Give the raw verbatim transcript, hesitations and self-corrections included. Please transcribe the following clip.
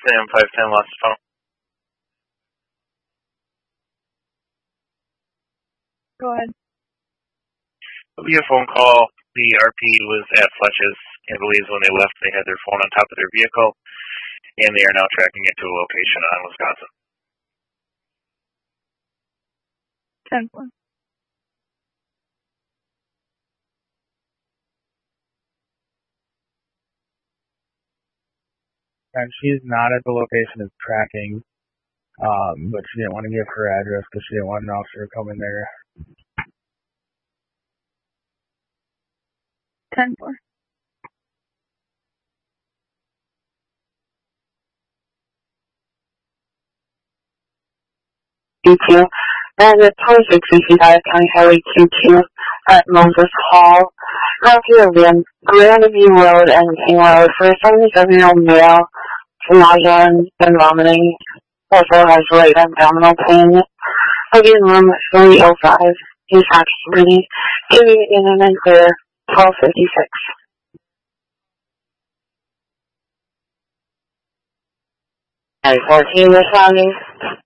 Sam five ten lost the phone. Go ahead. It'll be a phone call. The R P was at Fletch's and believes when they left they had their phone on top of their vehicle, and they are now tracking it to a location on Wisconsin. ten four. And she's not at the location it's tracking, um, but she didn't want to give her address because she didn't want an officer coming there. ten four. two two. And it's twenty-six sixty-five County Highway two two at Moses Hall, Northview, Grandview Road and King Road for a seventy-seven-year-old male from nausea and vomiting. Also has right abdominal pain. I'll be in room three oh five. He's actively giving in and then clear twelve fifty-six. At fourteen responding.